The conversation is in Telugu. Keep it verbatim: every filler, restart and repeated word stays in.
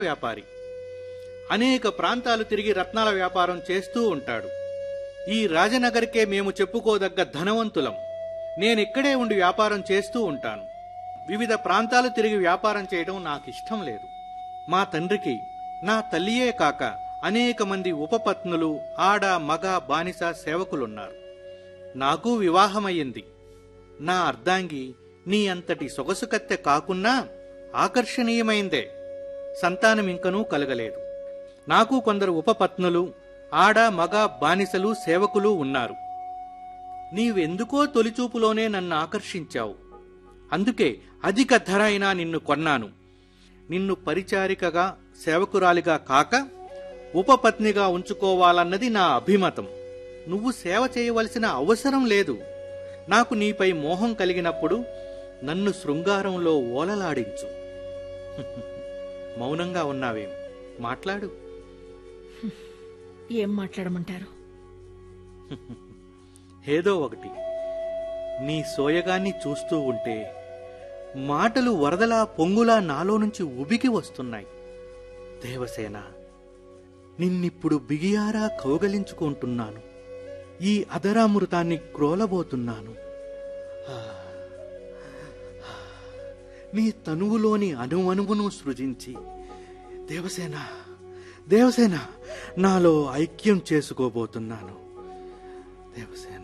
వ్యాపారి. అనేక ప్రాంతాలు తిరిగి రత్నాల వ్యాపారం చేస్తూ ఉంటాడు. ఈ రాజనగర్కే మేము చెప్పుకోదగ్గ ధనవంతులం. నేనిక్కడే ఉండి వ్యాపారం చేస్తూ ఉంటాను. వివిధ ప్రాంతాలు తిరిగి వ్యాపారం చేయడం నాకిష్టం లేదు. మా తండ్రికి నా తల్లియే కాక అనేక మంది ఉపపత్నులు, ఆడ మగ బానిస సేవకులున్నారు. నాకు వివాహమయ్యింది. నా అర్ధాంగి నీ అంతటి సొగసు కత్తె కాకున్నా ఆకర్షణీయమైందే. సంతానమింకనూ కలగలేదు. నాకు కొందరు ఉపపత్నులు, ఆడ మగ బానిసలు సేవకులు ఉన్నారు. నీవెందుకో తొలిచూపులోనే నన్ను ఆకర్షించావు. అందుకే అధిక ధర అయినా నిన్ను కొన్నాను. నిన్ను పరిచారికగా, సేవకురాలిగా కాక ఉపపత్నిగా ఉంచుకోవాలన్నది నా అభిమతం. నువ్వు సేవ చేయవలసిన అవసరం లేదు. నాకు నీపై మోహం కలిగినప్పుడు నన్ను శృంగారంలో ఓలలాడించు. మౌనంగా ఉన్నావేం? మాట్లాడు. ఏం మాట్లాడమంటారు? ఏదో ఒకటి. నీ సోయగాన్ని చూస్తూ ఉంటే మాటలు వరదలా పొంగులా నాలో నుంచి ఉబికి వస్తున్నాయి. దేవసేన, నిన్నిప్పుడు బిగియారా కౌగలించుకుంటున్నాను. ఈ అధరామృతాన్ని క్రోలబోతున్నాను. నీ తనువులోని అణువణువును సృజించి దేవసేన దేవసేన నాలో ఐక్యం చేసుకోబోతున్నాను. దేవసేన.